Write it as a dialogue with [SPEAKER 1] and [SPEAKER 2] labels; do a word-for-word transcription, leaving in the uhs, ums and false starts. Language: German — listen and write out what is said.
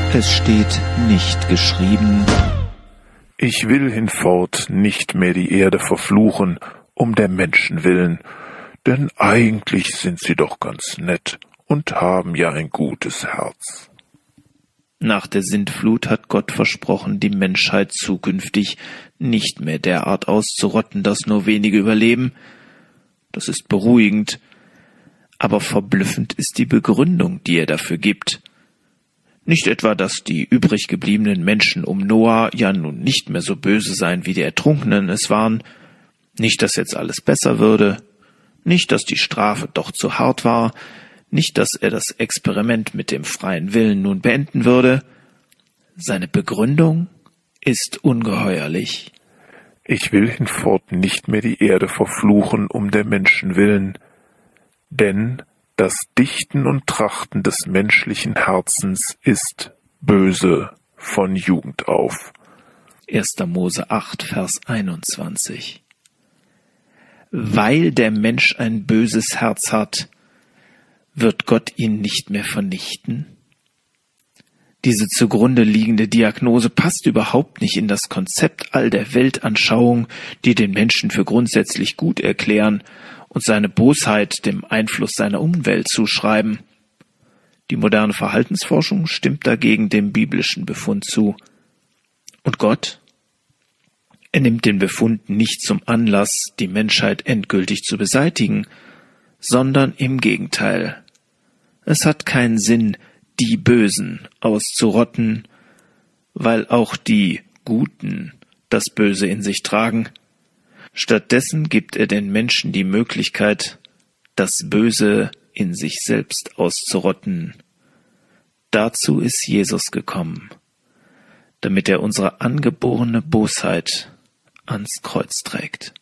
[SPEAKER 1] Es steht nicht geschrieben:
[SPEAKER 2] Ich will hinfort nicht mehr die Erde verfluchen, um der Menschen willen, denn eigentlich sind sie doch ganz nett und haben ja ein gutes Herz.
[SPEAKER 1] Nach der Sintflut hat Gott versprochen, die Menschheit zukünftig nicht mehr derart auszurotten, dass nur wenige überleben. Das ist beruhigend, aber verblüffend ist die Begründung, die er dafür gibt. Nicht etwa, dass die übrig gebliebenen Menschen um Noah ja nun nicht mehr so böse seien, wie die Ertrunkenen es waren, nicht, dass jetzt alles besser würde, nicht, dass die Strafe doch zu hart war, nicht, dass er das Experiment mit dem freien Willen nun beenden würde. Seine Begründung ist ungeheuerlich.
[SPEAKER 2] Ich will hinfort nicht mehr die Erde verfluchen, um der Menschen willen, denn das Dichten und Trachten des menschlichen Herzens ist böse von Jugend auf.
[SPEAKER 1] erster Mose acht, Vers einundzwanzig. Weil der Mensch ein böses Herz hat, wird Gott ihn nicht mehr vernichten? Diese zugrunde liegende Diagnose passt überhaupt nicht in das Konzept all der Weltanschauung, die den Menschen für grundsätzlich gut erklären und seine Bosheit dem Einfluss seiner Umwelt zuschreiben. Die moderne Verhaltensforschung stimmt dagegen dem biblischen Befund zu. Und Gott? Er nimmt den Befund nicht zum Anlass, die Menschheit endgültig zu beseitigen, sondern im Gegenteil. Es hat keinen Sinn, die Bösen auszurotten, weil auch die Guten das Böse in sich tragen. Stattdessen gibt er den Menschen die Möglichkeit, das Böse in sich selbst auszurotten. Dazu ist Jesus gekommen, damit er unsere angeborene Bosheit ans Kreuz trägt.